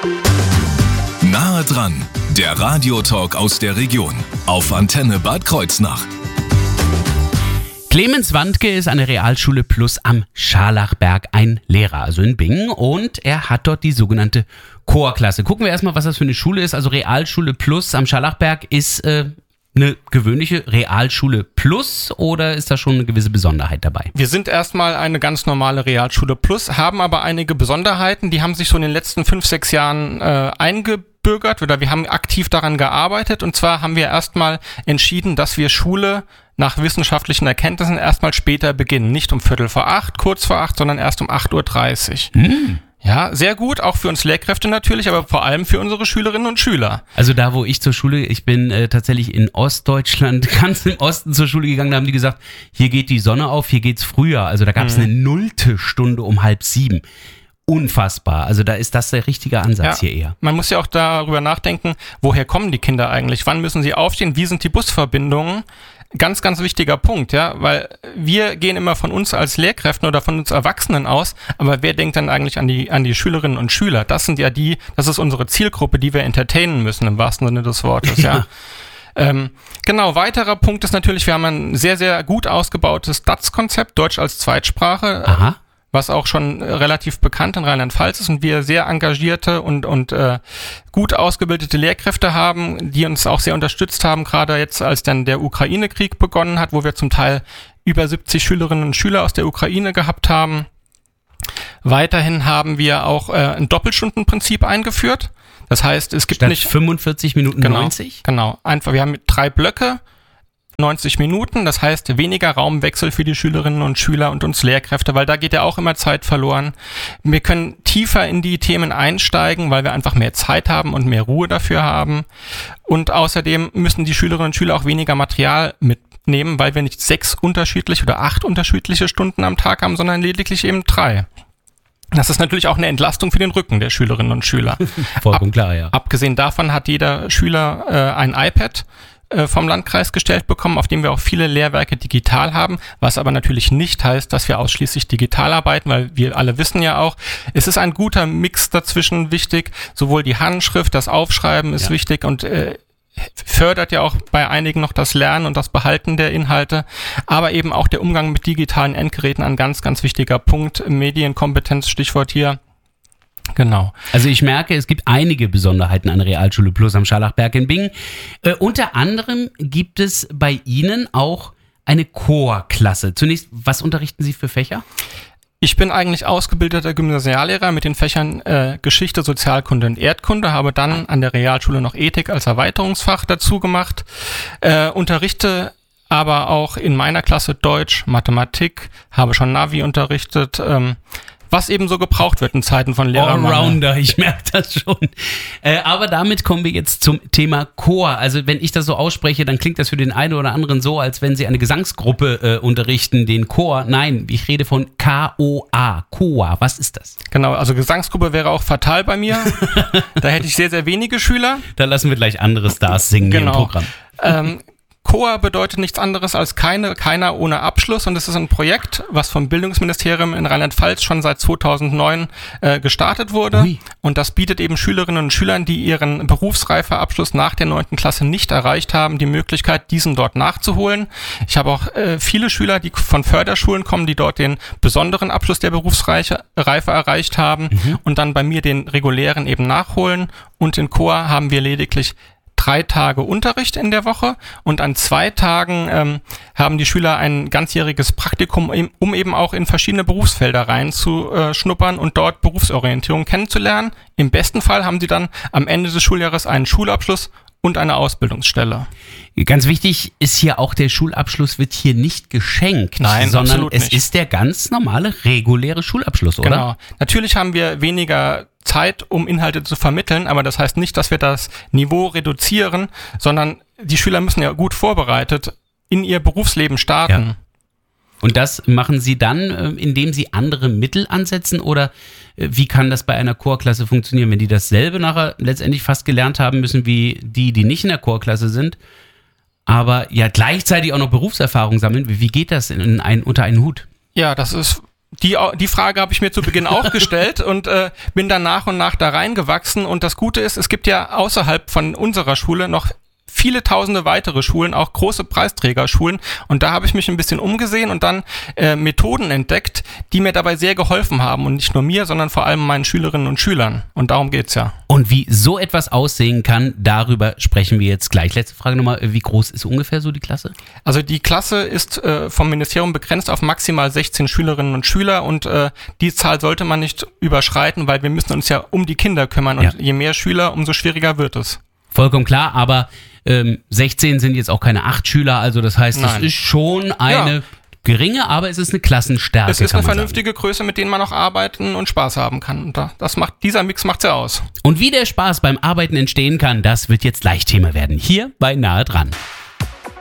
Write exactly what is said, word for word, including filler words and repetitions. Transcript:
Nahe dran, der Radiotalk aus der Region auf Antenne Bad Kreuznach. Clemens Wandke ist an der Realschule Plus am Scharlachberg ein Lehrer, also in Bingen, und er hat dort die sogenannte Chorklasse. Gucken wir erstmal, was das für eine Schule ist. Also Realschule Plus am Scharlachberg ist äh, eine gewöhnliche Realschule Plus, oder ist da schon eine gewisse Besonderheit dabei? Wir sind erstmal eine ganz normale Realschule Plus, haben aber einige Besonderheiten, die haben sich so in den letzten fünf, sechs Jahren äh, eingebürgert, oder wir haben aktiv daran gearbeitet, und zwar haben wir erstmal entschieden, dass wir Schule nach wissenschaftlichen Erkenntnissen erstmal später beginnen. Nicht um Viertel vor acht, kurz vor acht, sondern erst um acht Uhr dreißig. Hm. Ja, sehr gut, auch für uns Lehrkräfte natürlich, aber vor allem für unsere Schülerinnen und Schüler. Also da, wo ich zur Schule, ich bin äh, tatsächlich in Ostdeutschland, ganz im Osten zur Schule gegangen, da haben die gesagt, hier geht die Sonne auf, hier geht's früher. Also da gab es mhm. eine nullte Stunde um halb sieben. Unfassbar. Also da ist das der richtige Ansatz ja, hier eher. Man muss ja auch darüber nachdenken, woher kommen die Kinder eigentlich? Wann müssen sie aufstehen? Wie sind die Busverbindungen? Ganz, ganz wichtiger Punkt, ja, weil wir gehen immer von uns als Lehrkräften oder von uns Erwachsenen aus, aber wer denkt dann eigentlich an die, an die Schülerinnen und Schüler? Das sind ja die, das ist unsere Zielgruppe, die wir entertainen müssen, im wahrsten Sinne des Wortes, ja. ja. Ähm, genau, weiterer Punkt ist natürlich, wir haben ein sehr, sehr gut ausgebautes D A Z-Konzept, Deutsch als Zweitsprache. Aha. Was auch schon relativ bekannt in Rheinland-Pfalz ist, und wir sehr engagierte und, und äh, gut ausgebildete Lehrkräfte haben, die uns auch sehr unterstützt haben, gerade jetzt, als dann der Ukraine-Krieg begonnen hat, wo wir zum Teil über siebzig Schülerinnen und Schüler aus der Ukraine gehabt haben. Weiterhin haben wir auch äh, ein Doppelstundenprinzip eingeführt. Das heißt, es gibt Statt nicht fünfundvierzig Minuten genau, neunzig? Genau, einfach, wir haben drei Blöcke, neunzig Minuten, das heißt weniger Raumwechsel für die Schülerinnen und Schüler und uns Lehrkräfte, weil da geht ja auch immer Zeit verloren. Wir können tiefer in die Themen einsteigen, weil wir einfach mehr Zeit haben und mehr Ruhe dafür haben. Und außerdem müssen die Schülerinnen und Schüler auch weniger Material mitnehmen, weil wir nicht sechs unterschiedliche oder acht unterschiedliche Stunden am Tag haben, sondern lediglich eben drei. Das ist natürlich auch eine Entlastung für den Rücken der Schülerinnen und Schüler. Vollkommen Ab, klar, ja. Abgesehen davon hat jeder Schüler äh, ein iPad vom Landkreis gestellt bekommen, auf dem wir auch viele Lehrwerke digital haben, was aber natürlich nicht heißt, dass wir ausschließlich digital arbeiten, weil wir alle wissen ja auch, es ist ein guter Mix dazwischen wichtig, sowohl die Handschrift, das Aufschreiben ist ja. wichtig und äh, fördert ja auch bei einigen noch das Lernen und das Behalten der Inhalte, aber eben auch der Umgang mit digitalen Endgeräten ein ganz, ganz wichtiger Punkt, Medienkompetenz, Stichwort hier. Genau. Also ich merke, es gibt einige Besonderheiten an der Realschule Plus am Scharlachberg in Bingen. Äh, unter anderem gibt es bei Ihnen auch eine Chorklasse. Zunächst, was unterrichten Sie für Fächer? Ich bin eigentlich ausgebildeter Gymnasiallehrer mit den Fächern äh, Geschichte, Sozialkunde und Erdkunde, habe dann an der Realschule noch Ethik als Erweiterungsfach dazu gemacht, äh, unterrichte aber auch in meiner Klasse Deutsch, Mathematik, habe schon Navi unterrichtet, ähm, was eben so gebraucht wird in Zeiten von Lehrermangel. Allrounder, ich merke das schon. Äh, aber damit kommen wir jetzt zum Thema Chor. Also wenn ich das so ausspreche, dann klingt das für den einen oder anderen so, als wenn Sie eine Gesangsgruppe äh, unterrichten, den Chor. Nein, ich rede von K O A, Chor. Was ist das? Genau, also Gesangsgruppe wäre auch fatal bei mir. Da hätte ich sehr, sehr wenige Schüler. Da lassen wir gleich andere Stars singen genau. im Programm. Ähm, Chor bedeutet nichts anderes als keine, keiner ohne Abschluss, und es ist ein Projekt, was vom Bildungsministerium in Rheinland-Pfalz schon seit zweitausendneun äh, gestartet wurde. Ui. Und das bietet eben Schülerinnen und Schülern, die ihren Berufsreifeabschluss nach der neunten Klasse nicht erreicht haben, die Möglichkeit, diesen dort nachzuholen. Ich habe auch äh, viele Schüler, die von Förderschulen kommen, die dort den besonderen Abschluss der Berufsreife Reife erreicht haben mhm. und dann bei mir den regulären eben nachholen. Und in Chor haben wir lediglich drei Tage Unterricht in der Woche, und an zwei Tagen ähm, haben die Schüler ein ganzjähriges Praktikum, um eben auch in verschiedene Berufsfelder reinzuschnuppern und dort Berufsorientierung kennenzulernen. Im besten Fall haben sie dann am Ende des Schuljahres einen Schulabschluss und eine Ausbildungsstelle. Ganz wichtig ist hier auch, der Schulabschluss wird hier nicht geschenkt, Nein, sondern absolut es nicht. ist der ganz normale, reguläre Schulabschluss, oder? Genau. Natürlich haben wir weniger Zeit, um Inhalte zu vermitteln, aber das heißt nicht, dass wir das Niveau reduzieren, sondern die Schüler müssen ja gut vorbereitet in ihr Berufsleben starten. Ja. Und das machen Sie dann, indem Sie andere Mittel ansetzen, oder wie kann das bei einer Chorklasse funktionieren, wenn die dasselbe nachher letztendlich fast gelernt haben müssen wie die, die nicht in der Chorklasse sind, aber ja gleichzeitig auch noch Berufserfahrung sammeln? Wie geht das in ein, unter einen Hut? Ja, das ist Die, die Frage habe ich mir zu Beginn auch gestellt und äh, bin dann nach und nach da reingewachsen. Und das Gute ist, es gibt ja außerhalb von unserer Schule noch viele tausende weitere Schulen, auch große Preisträgerschulen. Und da habe ich mich ein bisschen umgesehen und dann äh, Methoden entdeckt, die mir dabei sehr geholfen haben. Und nicht nur mir, sondern vor allem meinen Schülerinnen und Schülern. Und darum geht's ja. Und wie so etwas aussehen kann, darüber sprechen wir jetzt gleich. Letzte Frage nochmal, wie groß ist ungefähr so die Klasse? Also die Klasse ist äh, vom Ministerium begrenzt auf maximal sechzehn Schülerinnen und Schüler und äh, die Zahl sollte man nicht überschreiten, weil wir müssen uns ja um die Kinder kümmern und ja. je mehr Schüler, umso schwieriger wird es. Vollkommen klar, aber ähm, sechzehn sind jetzt auch keine acht Schüler, also das heißt, Nein. es ist schon eine ja. geringe, aber es ist eine Klassenstärke. Es ist eine vernünftige sagen. Größe, mit denen man auch arbeiten und Spaß haben kann. Und das macht, dieser Mix macht's ja aus. Und wie der Spaß beim Arbeiten entstehen kann, das wird jetzt gleich Thema werden, hier bei Nahe dran.